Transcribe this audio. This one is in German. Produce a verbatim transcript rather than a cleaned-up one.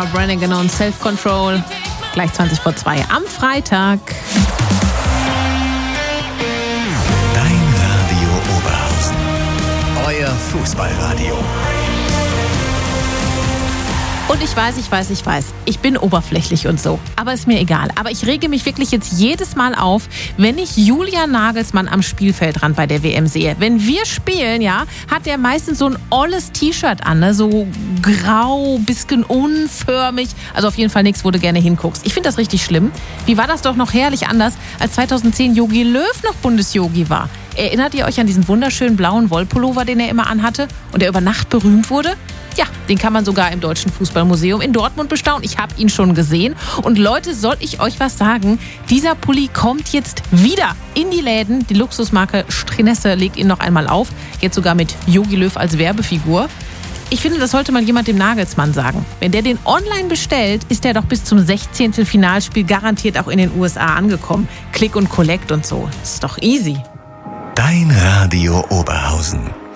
Brannigan und Self-Control. Gleich zwanzig vor zwei am Freitag. Dein Radio Oberhausen. Euer Fußballradio. Und ich weiß, ich weiß, ich weiß, ich bin oberflächlich und so, aber ist mir egal. Aber ich rege mich wirklich jetzt jedes Mal auf, wenn ich Julian Nagelsmann am Spielfeldrand bei der W M sehe. Wenn wir spielen, ja, hat der meistens so ein olles T-Shirt an, ne? So grau, bisschen unförmig. Also auf jeden Fall nichts, wo du gerne hinguckst. Ich finde das richtig schlimm. Wie war das doch noch herrlich anders, als zweitausendzehn Jogi Löw noch Bundesjogi war? Erinnert ihr euch an diesen wunderschönen blauen Wollpullover, den er immer anhatte und der über Nacht berühmt wurde? Ja, den kann man sogar im Deutschen Fußballmuseum in Dortmund bestaunen. Ich habe ihn schon gesehen. Und Leute, soll ich euch was sagen? Dieser Pulli kommt jetzt wieder in die Läden. Die Luxusmarke Strinesse legt ihn noch einmal auf. Jetzt sogar mit Jogi Löw als Werbefigur. Ich finde, das sollte mal jemand dem Nagelsmann sagen. Wenn der den online bestellt, ist der doch bis zum sechzehnten Finalspiel garantiert auch in den U S A angekommen. Click und Collect und so. Das ist doch easy. Dein Radio Oberhausen.